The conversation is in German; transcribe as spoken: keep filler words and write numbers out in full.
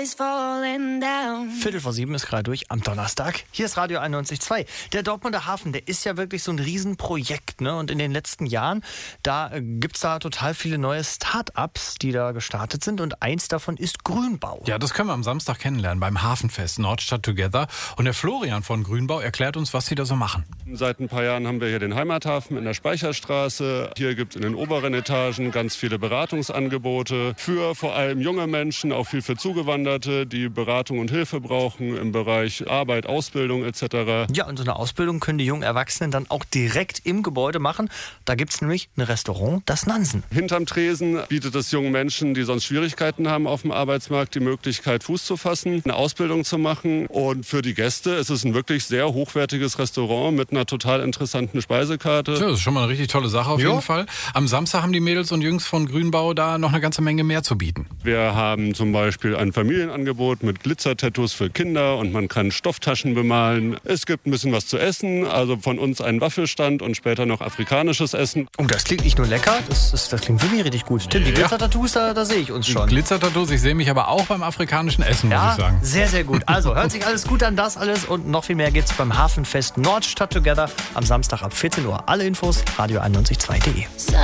Viertel vor sieben ist gerade durch am Donnerstag. Hier ist Radio einundneunzig Komma zwei. Der Dortmunder Hafen, der ist ja wirklich so ein Riesenprojekt, ne? Und in den letzten Jahren, da äh, gibt es da total viele neue Start-ups, die da gestartet sind. Und eins davon ist Grünbau. Ja, das können wir am Samstag kennenlernen beim Hafenfest Nordstadt Together. Und der Florian von Grünbau erklärt uns, was sie da so machen. Seit ein paar Jahren haben wir hier den Heimathafen in der Speicherstraße. Hier gibt es in den oberen Etagen ganz viele Beratungsangebote für vor allem junge Menschen, auch viel für Zugewanderte, die Beratung und Hilfe brauchen im Bereich Arbeit, Ausbildung et cetera. Ja, und so eine Ausbildung können die jungen Erwachsenen dann auch direkt im Gebäude machen. Da gibt es nämlich ein Restaurant, das Nansen. Hinterm Tresen bietet es jungen Menschen, die sonst Schwierigkeiten haben auf dem Arbeitsmarkt, die Möglichkeit, Fuß zu fassen, eine Ausbildung zu machen. Und für die Gäste ist es ein wirklich sehr hochwertiges Restaurant mit einer total interessanten Speisekarte. Ja, das ist schon mal eine richtig tolle Sache auf Jo. jeden Fall. Am Samstag haben die Mädels und Jungs von Grünbau da noch eine ganze Menge mehr zu bieten. Wir haben zum Beispiel ein Familienangebot mit Glitzer-Tattoos für Kinder und man kann Stofftaschen bemalen. Es gibt ein bisschen was zu essen, also von uns einen Waffelstand und später noch afrikanisches Essen. Oh, das klingt nicht nur lecker, das, das, das klingt wirklich richtig gut. Tim, die Ja. Glitzer-Tattoos, da, da sehe ich uns schon. Glitzer-Tattoos, ich sehe mich aber auch beim afrikanischen Essen, muss Ja, ich sagen. sehr, sehr gut. Also, hört sich alles gut an, das alles und noch viel mehr gibt's beim Hafenfest Nordstadt Together am Samstag ab vierzehn Uhr. Alle Infos radio einundneunzig Komma zwei punkt de.